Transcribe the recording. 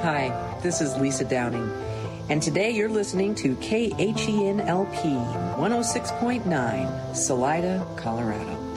Hi, this is Lisa Downing, and today you're listening to KHENLP 106.9, Salida, Colorado.